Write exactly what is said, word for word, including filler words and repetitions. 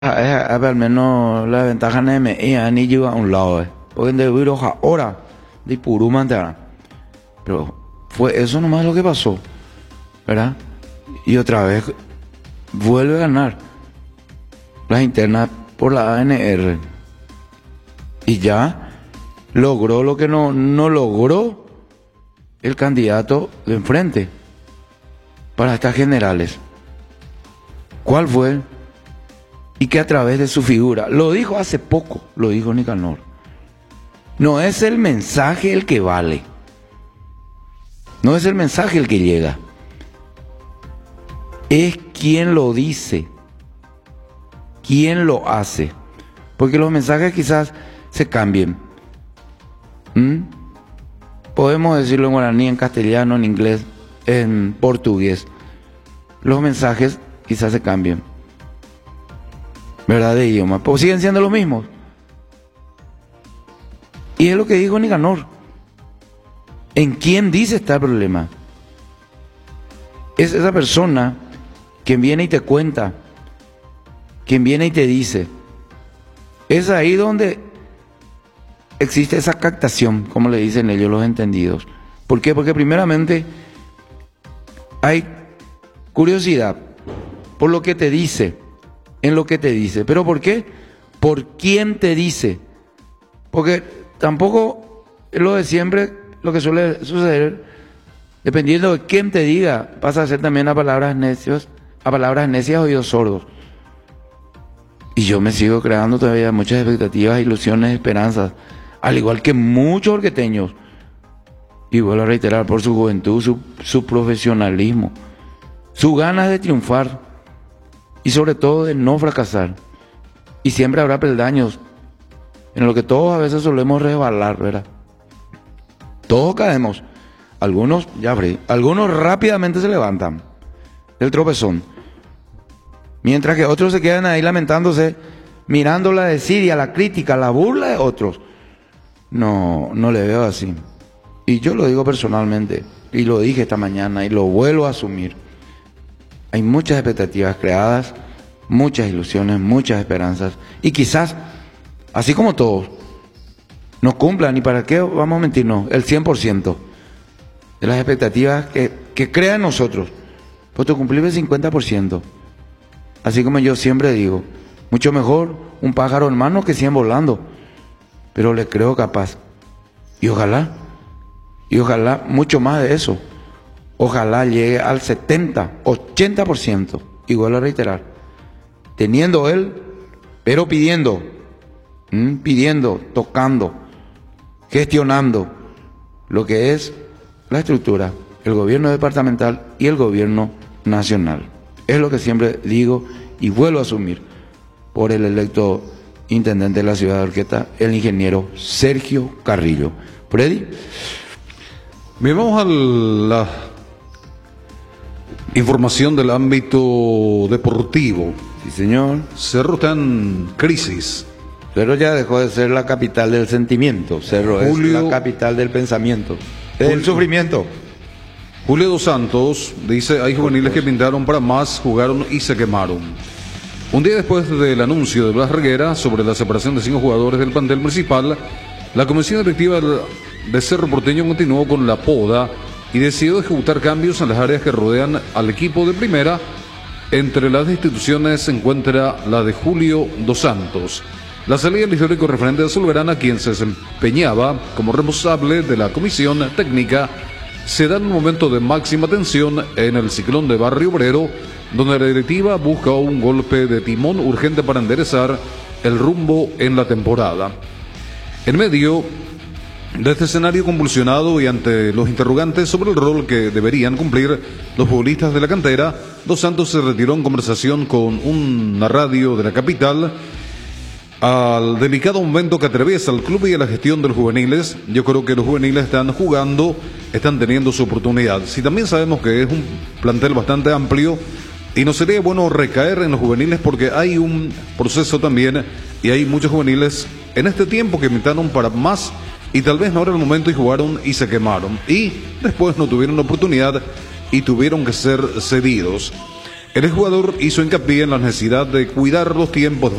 a al menos la ventaja de me y a ni llega a un lado, eh. Porque de viro ahora de puro mantener. Pero fue eso nomás lo que pasó, ¿verdad? Y otra vez vuelve a ganar las internas por la A N R. Y ya logró lo que no, no logró el candidato de enfrente para estas generales. ¿Cuál fue? Y que a través de su figura, lo dijo hace poco, lo dijo Nicanor, no es el mensaje el que vale, no es el mensaje el que llega, es quien lo dice, quien lo hace, porque los mensajes quizás se cambien. ¿Mm? Podemos decirlo en guaraní, en castellano, en inglés, en portugués. Los mensajes quizás se cambien, ¿verdad? De idioma, pero siguen siendo los mismos. Y es lo que dijo Nicanor. ¿En quién dice está el problema? Es esa persona quien viene y te cuenta, quien viene y te dice. Es ahí donde existe esa captación, como le dicen ellos, los entendidos. ¿Por qué? Porque primeramente hay curiosidad por lo que te dice, en lo que te dice. ¿Pero por qué? ¿Por quién te dice? Porque tampoco es lo de siempre, lo que suele suceder, dependiendo de quién te diga, pasa a ser también a palabras necios, a palabras necias, oídos sordos. Y yo me sigo creando todavía muchas expectativas, ilusiones, esperanzas, al igual que muchos orqueteños. Y vuelvo a reiterar, por su juventud, su, su profesionalismo, sus ganas de triunfar y sobre todo de no fracasar. Y siempre habrá peldaños en lo que todos a veces solemos resbalar, ¿verdad? Todos caemos. Algunos, ya abrí, algunos rápidamente se levantan del tropezón, mientras que otros se quedan ahí lamentándose, mirando la desidia, la crítica, la burla de otros. No, no le veo así. Y yo lo digo personalmente, y lo dije esta mañana, y lo vuelvo a asumir. Hay muchas expectativas creadas, muchas ilusiones, muchas esperanzas, y quizás, así como todos, no cumplan, y para qué vamos a mentirnos, el cien por ciento de las expectativas que, que crean nosotros, pues cumplir el cincuenta por ciento. Así como yo siempre digo, mucho mejor un pájaro en mano que cien volando, pero le creo capaz. Y ojalá, y ojalá mucho más de eso. Ojalá llegue al setenta, ochenta por ciento, y vuelvo a reiterar, teniendo él, pero pidiendo, ¿m? pidiendo, tocando, gestionando lo que es la estructura, el gobierno departamental y el gobierno nacional. Es lo que siempre digo y vuelvo a asumir por el electo intendente de la ciudad de Orqueta, el ingeniero Sergio Carrillo. ¿Freddy? Bien, vamos a la información del ámbito deportivo. Sí, señor. Cerro está en crisis. Cerro ya dejó de ser la capital del sentimiento. Cerro Julio, es la capital del pensamiento, del Julio, sufrimiento. Julio Dos Santos dice, hay juveniles que pintaron para más, jugaron y se quemaron. Un día después del anuncio de Blas Reguera sobre la separación de cinco jugadores del plantel principal, la comisión directiva de Cerro Porteño continuó con la poda y decidió ejecutar cambios en las áreas que rodean al equipo de primera. Entre las instituciones se encuentra la de Julio Dos Santos. La salida del histórico referente de Azulgrana, quien se desempeñaba como responsable de la comisión técnica, se da en un momento de máxima tensión en el ciclón de Barrio Obrero, donde la directiva busca un golpe de timón urgente para enderezar el rumbo en la temporada. En medio de este escenario convulsionado y ante los interrogantes sobre el rol que deberían cumplir los futbolistas de la cantera, Dos Santos se retiró en conversación con una radio de la capital. Al delicado momento que atraviesa el club y a la gestión de los juveniles, yo creo que los juveniles están jugando, están teniendo su oportunidad. Si también sabemos que es un plantel bastante amplio y no sería bueno recaer en los juveniles porque hay un proceso también y hay muchos juveniles en este tiempo que invitaron para más y tal vez no era el momento y jugaron y se quemaron y después no tuvieron la oportunidad y tuvieron que ser cedidos. El jugador hizo hincapié en la necesidad de cuidar los tiempos